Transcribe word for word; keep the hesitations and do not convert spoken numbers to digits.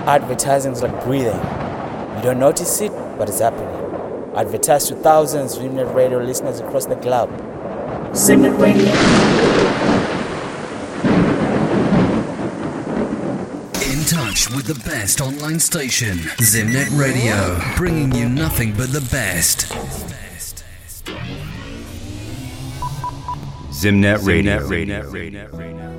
Advertising is like breathing. You don't notice it, but it's happening. Advertise to thousands of Zimnet Radio listeners across the globe. Zimnet Radio. In touch with the best online station, Zimnet Radio, bringing you nothing but the best. Zimnet Radio.